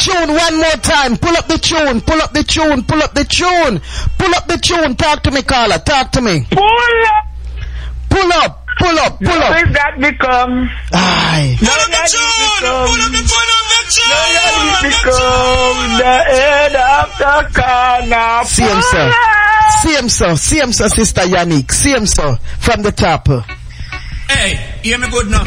tune one more time. Pull up the tune. Pull up the tune. Pull up the tune. Pull up the tune. Talk to me, caller. Talk to me. Pull up. Pull up. Pull up. Pull up. How is that become? Aye. Pull up the tune. Pull up the Become the head of the corner. See him, sir. See him, sir. See him, sir, Sister Yannick. See him, sir. From the top. Hey, hear me good now.